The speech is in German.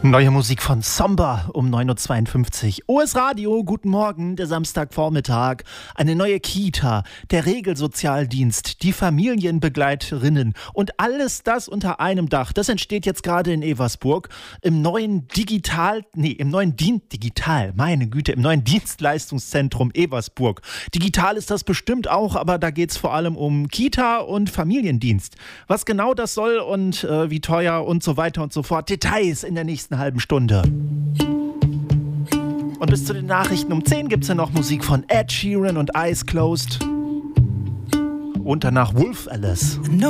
Neue Musik von Somber um 9.52 Uhr. OS Radio, guten Morgen, der Samstagvormittag. Eine neue Kita, der Regelsozialdienst, die Familienbegleiterinnen und alles das unter einem Dach. Das entsteht jetzt gerade in Eversburg im neuen Dienstleistungszentrum Eversburg. Digital ist das bestimmt auch, aber da geht es vor allem um Kita und Familiendienst. Was genau das soll und wie teuer und so weiter und so fort. Details in der nächsten halben Stunde. Und bis zu den Nachrichten um 10 gibt es ja noch Musik von Ed Sheeran und Eyes Closed. Und danach Wolf Alice. No